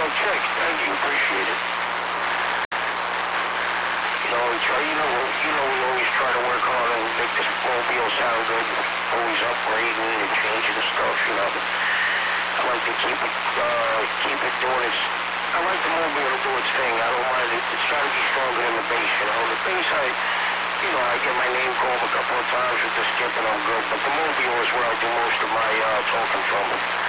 check. Thank you. Appreciate it. We always try to work hard and make this mobile sound good. Always upgrading and changing the stuff, I like to keep it doing its... I like the mobile to do its thing. I don't mind it. It's trying to be stronger than the bass, The bass, I get my name called a couple of times with the skip and I'm good. But the mobile is where I do most of my talking from.